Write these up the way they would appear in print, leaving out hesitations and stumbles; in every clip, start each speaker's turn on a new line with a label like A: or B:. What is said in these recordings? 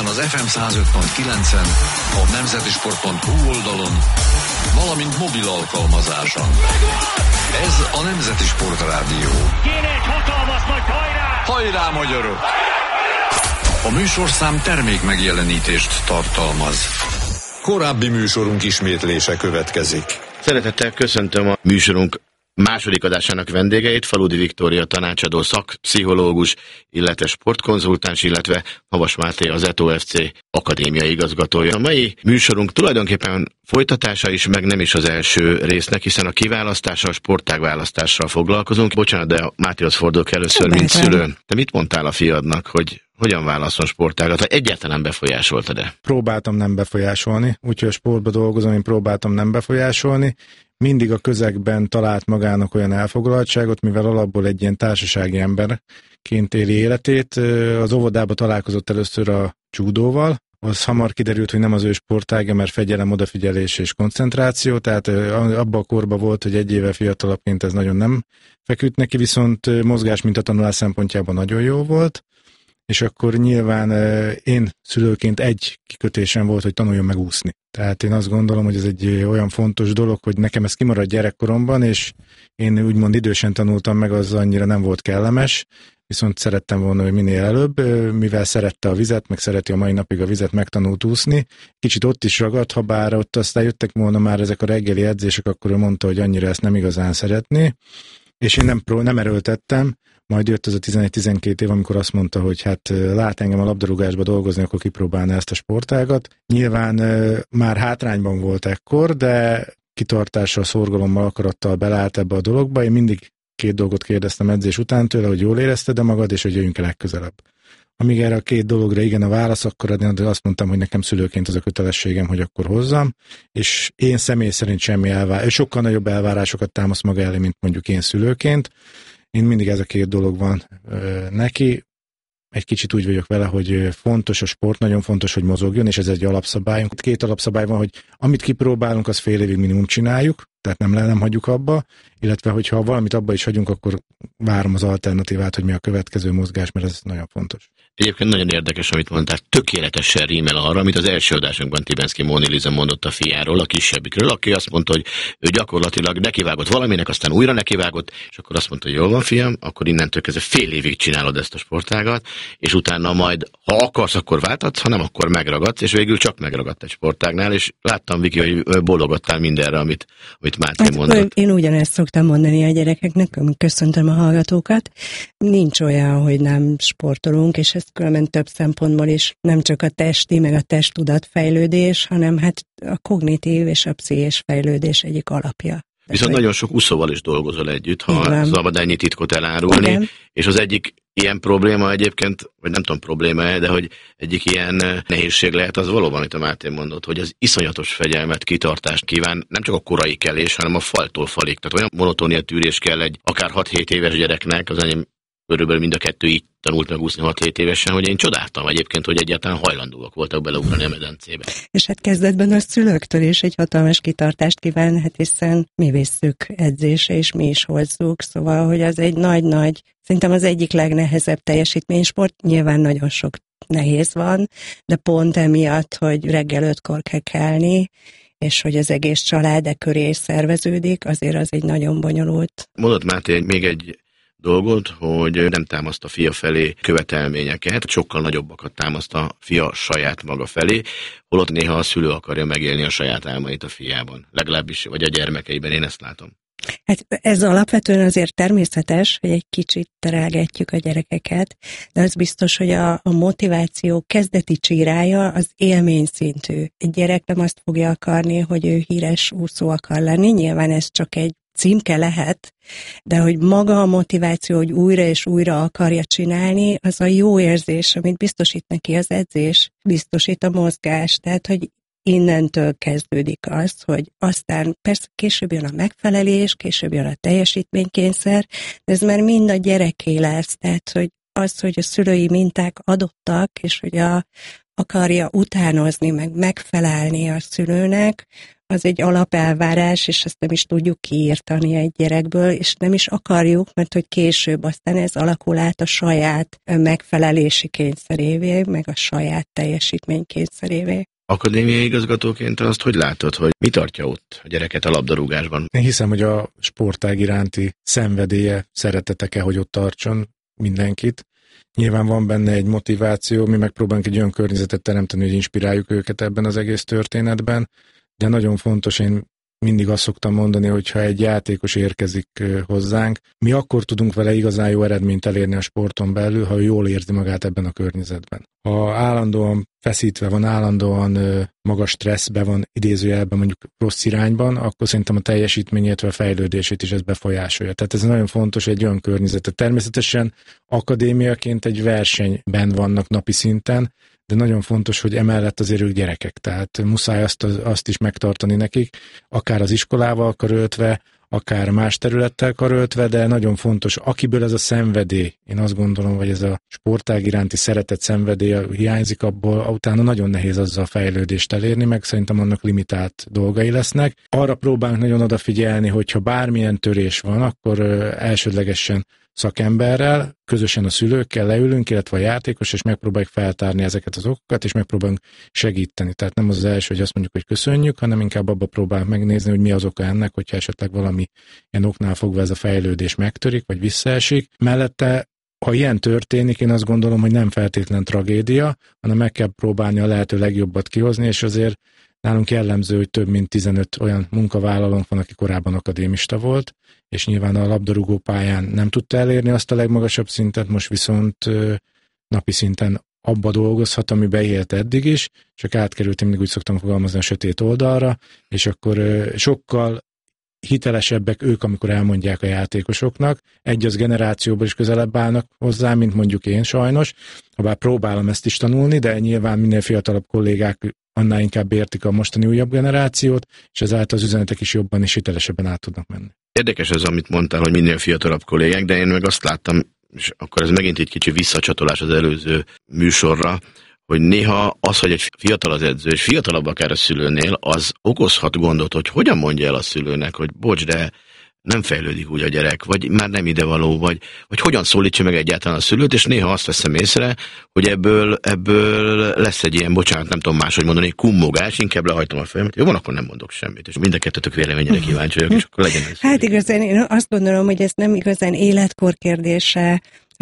A: Budapesten az FM 105.9-en, a nemzetisport.hu oldalon, valamint mobil alkalmazáson. Ez a Nemzeti Sport Rádió.
B: Kéne egy hatalmas nagy hajrá!
A: Hajrá, magyarok! A műsorszám termék megjelenítést tartalmaz. Korábbi műsorunk ismétlése következik.
C: Szeretettel köszöntöm a műsorunk második adásának vendégeit, Faludi Viktória tanácsadó szakpszichológus, illetve sportkonzultáns, illetve Havas Máté, az Eto FC akadémiai igazgatója. A mai műsorunk tulajdonképpen folytatása is, meg nem is az első résznek, hiszen a kiválasztással, a sportágválasztással foglalkozunk. Bocsánat, de Mátéhoz fordulok először, mint szülő. Te mit mondtál a fiadnak, hogy hogyan válaszol sportágat, vagy egyáltalán befolyásoltad-e?
D: Próbáltam nem befolyásolni, úgyhogy a sportban dolgozom, én próbáltam nem befolyásolni. Mindig a közegben talált magának olyan elfoglaltságot, mivel alapból egy ilyen társasági emberként éli életét. Az óvodába találkozott először a judóval, az hamar kiderült, hogy nem az ő sportága, mert fegyelem, odafigyelés és koncentráció, tehát abban a korban volt, hogy egy éve fiatalabbként ez nagyon nem feküdt neki, viszont mozgás mintatanulás szempontjában nagyon jó volt. És akkor nyilván én szülőként egy kikötésem volt, hogy tanuljon meg úszni. Tehát én azt gondolom, hogy ez egy olyan fontos dolog, hogy nekem ez kimaradt gyerekkoromban, és én úgymond idősen tanultam meg, az annyira nem volt kellemes, viszont szerettem volna, hogy minél előbb, mivel szerette a vizet, meg szereti a mai napig a vizet, megtanult úszni. Kicsit ott is ragadt, ha bár ott aztán jöttek volna már ezek a reggeli edzések, akkor ő mondta, hogy annyira ezt nem igazán szeretné, és én nem erőltettem. Majd jött ez a 11-12 év, amikor azt mondta, hogy hát lát engem a labdarúgásba dolgozni, akkor kipróbálná ezt a sportágat. Nyilván már hátrányban volt ekkor, de kitartással, szorgalommal, akarattal beleállt ebbe a dologba. Én mindig két dolgot kérdeztem edzés után tőle, hogy jól érezted-e magad, és hogy jöjjünk el legközelebb. Amíg erre a két dologra igen a válasz, akkor azt mondtam, hogy nekem szülőként az a kötelességem, hogy akkor hozzam, és én személy szerint sokkal nagyobb elvárásokat támaszt maga elé, mint mondjuk én szülőként. Én mindig ez a két dolog van neki. Egy kicsit úgy vagyok vele, hogy fontos a sport, nagyon fontos, hogy mozogjon, és ez egy alapszabályunk. Két alapszabály van, hogy amit kipróbálunk, az fél évig minimum csináljuk, tehát nem hagyjuk abba, illetve hogyha valamit abba is hagyunk, akkor várom az alternatívát, hogy mi a következő mozgás, mert ez nagyon fontos.
C: Egyébként nagyon érdekes, amit mondtál, tökéletesen rímel arra, amit az első adásunkban Tibenszky Móni Liza mondott a fiáról, a kisebbikről, aki azt mondta, hogy ő gyakorlatilag nekivágott valaminek, aztán újra nekivágott, és akkor azt mondta, hogy jól van, fiam, akkor innentől kezdve fél évig csinálod ezt a sportágat, és utána majd, ha akarsz, akkor váltatsz, ha nem, akkor megragadsz, és végül csak megragadt egy sportágnál, és láttam, Viki, hogy bólogattál mindenre, amit Máté mondott.
E: Én ugyanezt szoktam mondani a gyerekeknek, amikor köszöntöm a hallgatókat. Nincs olyan, hogy nem sportolunk, és ez különben több szempontból is nem csak a testi, meg a testtudat fejlődés, hanem hát a kognitív és a pszichés fejlődés egyik alapja.
C: Viszont nagyon sok úszóval is dolgozol együtt, ha szabad ennyi titkot elárulni, igen. És az egyik ilyen probléma egyébként, vagy nem tudom probléma, de hogy egyik ilyen nehézség lehet az valóban, amit a Máté mondott, hogy az iszonyatos fegyelmet, kitartást kíván, nem csak a korai kelés, hanem a faltól falig. Tehát olyan monotónia tűrés kell egy akár 6-7 éves gyereknek, az enyém körülbelül mind a kettő így tanult meg úszni 6-7 évesen, hogy én csodáltam egyébként, hogy egyáltalán hajlandóak voltak beleugrani a medencébe. És
E: hát kezdetben a szülőktől is egy hatalmas kitartást kíván, hát hiszen mi visszük edzésre, és mi is hozzuk, szóval, hogy az egy nagy-nagy, szerintem az egyik legnehezebb teljesítménysport, nyilván nagyon sok nehéz van, de pont emiatt, hogy reggel 5-kor kell kelni, és hogy az egész család köré szerveződik, azért az egy nagyon bonyolult.
C: Mondott Máté még egy dolgot, hogy nem támaszt a fia felé követelményeket, sokkal nagyobbakat támaszt a fia saját maga felé, holott néha a szülő akarja megélni a saját álmait a fiában. Legalábbis, vagy a gyermekeiben, én ezt látom.
E: Hát ez alapvetően azért természetes, hogy egy kicsit terelgetjük a gyerekeket, de az biztos, hogy a motiváció kezdeti csírája az élményszintű. Egy gyerek nem azt fogja akarni, hogy ő híres úszó akar lenni, nyilván ez csak egy címke lehet, de hogy maga a motiváció, hogy újra és újra akarja csinálni, az a jó érzés, amit biztosít neki az edzés, biztosít a mozgás, tehát hogy innentől kezdődik az, hogy aztán persze később jön a megfelelés, később jön a teljesítménykényszer, de ez már mind a gyereké lesz, tehát hogy az, hogy a szülői minták adottak, és hogy akarja utánozni, meg megfelelni a szülőnek, az egy alapelvárás, és ezt nem is tudjuk kiírtani egy gyerekből, és nem is akarjuk, mert hogy később aztán ez alakul át a saját megfelelési kényszerévé, meg a saját teljesítmény kényszerévé.
C: Akadémiai igazgatóként azt hogy látod, hogy mi tartja ott a gyereket a labdarúgásban?
D: Én hiszem, hogy a sportág iránti szenvedélye, szeretete kell, hogy ott tartson mindenkit. Nyilván van benne egy motiváció, mi megpróbálunk egy olyan környezetet teremteni, hogy inspiráljuk őket ebben az egész történetben, de nagyon fontos, én mindig azt szoktam mondani, hogy ha egy játékos érkezik hozzánk, mi akkor tudunk vele igazán jó eredményt elérni a sporton belül, ha ő jól érzi magát ebben a környezetben. Ha állandóan feszítve van, állandóan magas stresszben van, idézőjelben mondjuk rossz irányban, akkor szerintem a teljesítményét, vagy a fejlődését is ez befolyásolja. Tehát ez nagyon fontos egy olyan környezetet. Természetesen akadémiaként egy versenyben vannak napi szinten, de nagyon fontos, hogy emellett azért ők gyerekek, tehát muszáj azt is megtartani nekik, akár az iskolával karöltve, akár más területtel karöltve, de nagyon fontos, akiből ez a szenvedély, én azt gondolom, hogy ez a sportág iránti szeretet szenvedély hiányzik, abból utána nagyon nehéz azzal a fejlődést elérni, meg szerintem annak limitált dolgai lesznek. Arra próbálunk nagyon odafigyelni, hogyha bármilyen törés van, akkor elsődlegesen szakemberrel, közösen a szülőkkel leülünk, illetve a játékos, és megpróbáljuk feltárni ezeket az okokat, és megpróbálunk segíteni. Tehát nem az első, hogy azt mondjuk, hogy köszönjük, hanem inkább abba próbálunk megnézni, hogy mi az oka ennek, hogyha esetleg valami ilyen oknál fogva ez a fejlődés megtörik, vagy visszaesik. Mellette, ha ilyen történik, én azt gondolom, hogy nem feltétlen tragédia, hanem meg kell próbálni a lehető legjobbat kihozni, és azért nálunk jellemző, hogy több mint 15 olyan munkavállalónk van, aki korábban akadémista volt, és nyilván a labdarúgó pályán nem tudta elérni azt a legmagasabb szintet, most viszont napi szinten abba dolgozhat, amiben élt eddig is, csak átkerült, mindig úgy szoktam fogalmazni, a sötét oldalra, és akkor sokkal hitelesebbek ők, amikor elmondják a játékosoknak. Az generációban is közelebb állnak hozzá, mint mondjuk én sajnos, habár próbálom ezt is tanulni, de nyilván minél fiatalabb kollégák annál inkább értik a mostani újabb generációt, és ezáltal az üzenetek is jobban és hitelesebben át tudnak menni.
C: Érdekes ez, amit mondtál, hogy minél fiatalabb kollégák, de én meg azt láttam, és akkor ez megint egy kicsi visszacsatolás az előző műsorra, hogy néha az, hogy egy fiatal az edző, és fiatalabb akár a szülőnél, az okozhat gondot, hogy hogyan mondja el a szülőnek, hogy bocs, de nem fejlődik úgy a gyerek, vagy már nem idevaló, vagy hogyan szólítsa meg egyáltalán a szülőt, és néha azt veszem észre, hogy ebből lesz egy ilyen, bocsánat, nem tudom máshogy mondani, kummogás, inkább lehajtom a fejemet, jó, van, akkor nem mondok semmit, és mind a kettőtök véleményére kíváncsi vagyok, és akkor legyen ez.
E: Hát igazán én azt gondolom, hogy ez nem igazán életkor kérdése,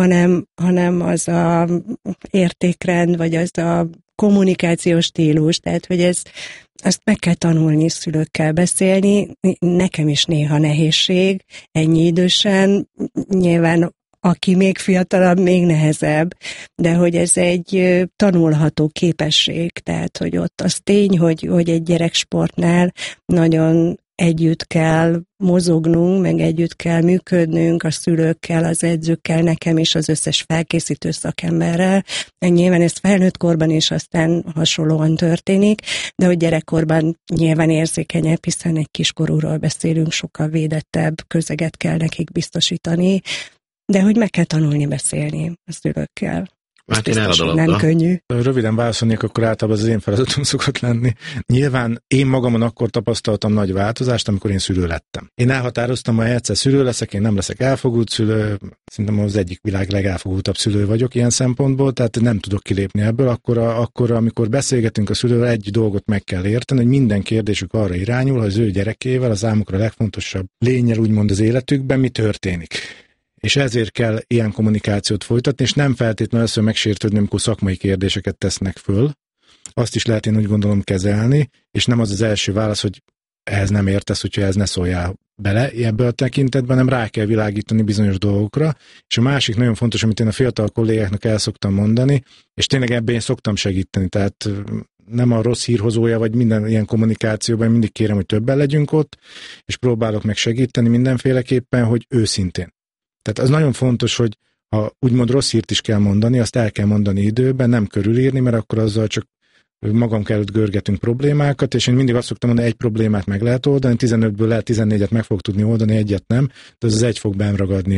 E: hanem az a értékrend, vagy az a kommunikációs stílus, tehát hogy azt meg kell tanulni, szülőkkel beszélni, nekem is néha nehézség, ennyi idősen, nyilván aki még fiatalabb, még nehezebb, de hogy ez egy tanulható képesség, tehát hogy ott az tény, hogy egy gyereksportnál nagyon együtt kell mozognunk, meg együtt kell működnünk a szülőkkel, az edzőkkel, nekem is az összes felkészítő szakemberrel. Nyilván ez felnőtt korban is aztán hasonlóan történik, de hogy gyerekkorban nyilván érzékenyebb, hiszen egy kiskorúról beszélünk, sokkal védettebb közeget kell nekik biztosítani, de hogy meg kell tanulni beszélni a szülőkkel.
C: Hát én eladom.
E: Nem könnyű.
D: Röviden válaszolnék, akkor általában az én feladatom szokott lenni. Nyilván én magamon akkor tapasztaltam nagy változást, amikor én szülő lettem. Én elhatároztam, hogy egyszer szülő leszek, én nem leszek elfogult szülő, szerintem az egyik világ legelfogultabb szülő vagyok ilyen szempontból, tehát nem tudok kilépni ebből. Akkor amikor beszélgetünk a szülővel, egy dolgot meg kell érteni, hogy minden kérdésük arra irányul, hogy az ő gyerekével, az számukra legfontosabb lényel úgymond az életükben mi történik. És ezért kell ilyen kommunikációt folytatni, és nem feltétlenül először megsértődni, amikor szakmai kérdéseket tesznek föl. Azt is lehet én úgy gondolom kezelni, és nem az első válasz, hogy ehhez nem értesz, úgyhogy ez ne szóljál bele ebből a tekintetben, nem rá kell világítani bizonyos dolgokra. És a másik nagyon fontos, amit én a fiatal kollégáknak el szoktam mondani, és tényleg ebben én szoktam segíteni, tehát nem a rossz hírhozója, vagy minden ilyen kommunikációban mindig kérem, hogy többen legyünk ott, és próbálok meg segíteni mindenféleképpen, hogy őszintén. Tehát az nagyon fontos, hogy ha úgymond rossz hírt is kell mondani, azt el kell mondani időben, nem körülírni, mert akkor azzal csak magam előtt görgetünk problémákat, és én mindig azt szoktam mondani, egy problémát meg lehet oldani, 15-ből lehet 14-et meg fog tudni oldani, egyet nem, de az egy fog benn ragadni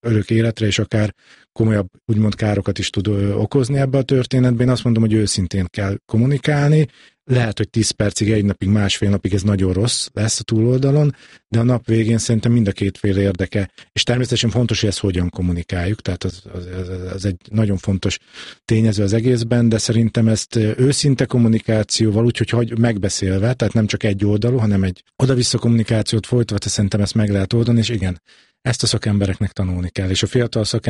D: örök életre, és akár komolyabb, úgymond károkat is tud okozni ebbe a történetben. Én azt mondom, hogy őszintén kell kommunikálni. Lehet, hogy 10 percig, egy napig, másfél napig ez nagyon rossz lesz a túloldalon, de a nap végén szerintem mind a két fél érdeke. És természetesen fontos, hogy ezt hogyan kommunikáljuk, tehát az egy nagyon fontos tényező az egészben, de szerintem ezt őszinte kommunikációval, úgyhogy megbeszélve, tehát nem csak egy oldalú, hanem egy oda-vissza kommunikációt folytatva, szerintem ezt meg lehet oldani, és igen, ezt a szakembereknek tanulni kell, és a fiatal szakemberek